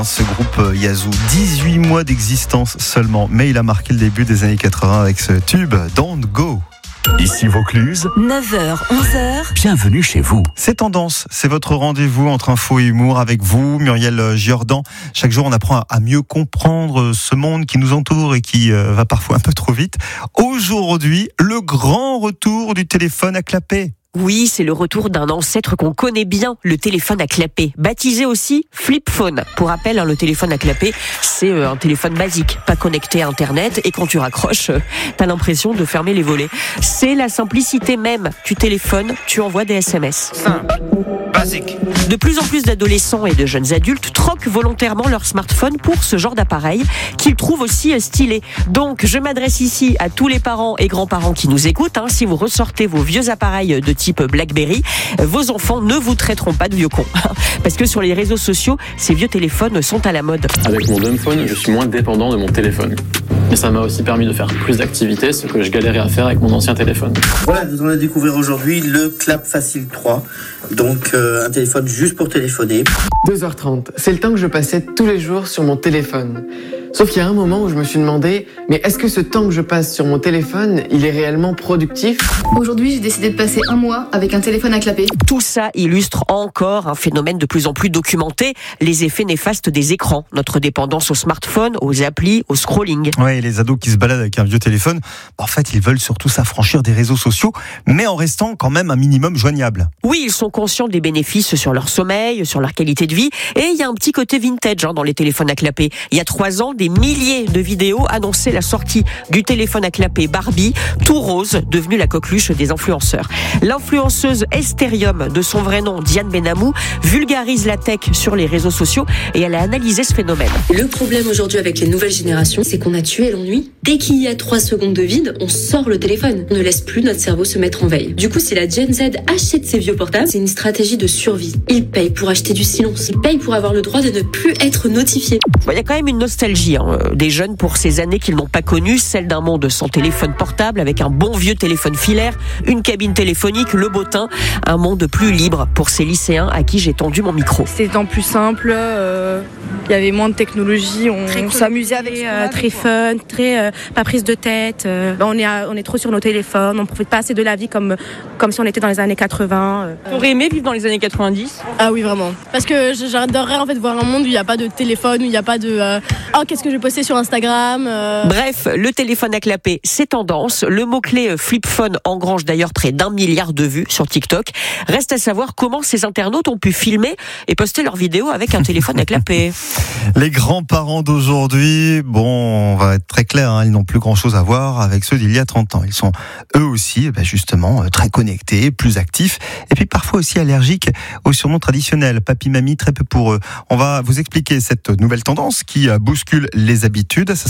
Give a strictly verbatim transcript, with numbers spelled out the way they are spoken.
Ce groupe Yazoo, dix-huit mois d'existence seulement, mais il a marqué le début des années quatre-vingts avec ce tube Don't Go. Ici Vaucluse, neuf heures, onze heures. Bienvenue chez vous. C'est Tendance, c'est votre rendez-vous entre info et humour avec vous, Muriel Giordan. Chaque jour, on apprend à mieux comprendre ce monde qui nous entoure et qui va parfois un peu trop vite. Aujourd'hui, le grand retour du téléphone à clapet. Oui, c'est le retour d'un ancêtre qu'on connaît bien, le téléphone à clapet, baptisé aussi flip phone. Pour rappel, hein, le téléphone à clapet, c'est euh, un téléphone basique, pas connecté à Internet, et quand tu raccroches, euh, t'as l'impression de fermer les volets. C'est la simplicité même du téléphone, tu envoies des S M S. Simple, basique. De plus en plus d'adolescents et de jeunes adultes troquent volontairement leur smartphone pour ce genre d'appareil qu'ils trouvent aussi stylé. Donc, je m'adresse ici à tous les parents et grands-parents qui nous écoutent. Hein, si vous ressortez vos vieux appareils de type BlackBerry, vos enfants ne vous traiteront pas de vieux cons. Parce que sur les réseaux sociaux, ces vieux téléphones sont à la mode. Avec mon dumb phone, je suis moins dépendant de mon téléphone. Et ça m'a aussi permis de faire plus d'activités, ce que je galérais à faire avec mon ancien téléphone. Voilà, nous allons découvrir aujourd'hui le Clap Facile trois. Donc euh, un téléphone juste pour téléphoner. deux heures trente, c'est le temps que je passais tous les jours sur mon téléphone. Sauf qu'il y a un moment où je me suis demandé, mais est-ce que ce temps que je passe sur mon téléphone, il est réellement productif ? Aujourd'hui, j'ai décidé de passer un mois avec un téléphone à clapet. Tout ça illustre encore un phénomène de plus en plus documenté, les effets néfastes des écrans, notre dépendance au smartphone, aux applis, au scrolling. Ouais, et les ados qui se baladent avec un vieux téléphone, en fait, ils veulent surtout s'affranchir des réseaux sociaux, mais en restant quand même un minimum joignable. Oui, ils sont conscients des bénéfices sur leur sommeil, sur leur qualité de vie, et il y a un petit côté vintage hein, dans les téléphones à clapet. Il y a trois ans, des milliers de vidéos annonçaient la sortie du téléphone à clapet Barbie, tout rose, devenu la coqueluche des influenceurs. L'influenceuse Estérium, de son vrai nom Diane Benamou, vulgarise la tech sur les réseaux sociaux et elle a analysé ce phénomène. Le problème aujourd'hui avec les nouvelles générations, c'est qu'on a tué l'ennui. Dès qu'il y a trois secondes de vide, on sort le téléphone. On ne laisse plus notre cerveau se mettre en veille. Du coup, si la Gen Z achète ses vieux portables, c'est une stratégie de survie. Ils payent pour acheter du silence. Ils payent pour avoir le droit de ne plus être notifiés. Bon, il y a quand même une nostalgie hein, des jeunes pour ces années qu'ils n'ont pas connues, celle d'un monde sans téléphone portable, avec un bon vieux téléphone filaire, une cabine téléphonique, le beau teint, un monde plus libre pour ces lycéens à qui j'ai tendu mon micro. C'était en plus simple, il euh, y avait moins de technologie, on, on s'amusait avec euh, très fun, très euh, pas prise de tête. Euh, on est à, on est trop sur nos téléphones, on profite pas assez de la vie comme comme si on était dans les années quatre-vingts. Euh. T'aurais aimé vivre dans les années quatre-vingt-dix ? Ah oui vraiment, parce que j'adorerais en fait voir un monde où il n'y a pas de téléphone, où il n'y a pas de euh, oh qu'est-ce que je vais poster sur Instagram. Euh... Bref, le téléphone à clapet, c'est tendance. Le mot-clé flip phone engrange d'ailleurs près d'un milliard de vues sur TikTok. Reste à savoir comment ces internautes ont pu filmer et poster leurs vidéos avec un téléphone à clapet. Les grands-parents d'aujourd'hui, bon, on va être très clair, hein, ils n'ont plus grand-chose à voir avec ceux d'il y a trente ans. Ils sont eux aussi, ben justement, très connectés, plus actifs, et puis parfois aussi allergiques aux surnoms traditionnels. Papy, mamie, très peu pour eux. On va vous expliquer cette nouvelle tendance qui bouscule les habitudes. Ça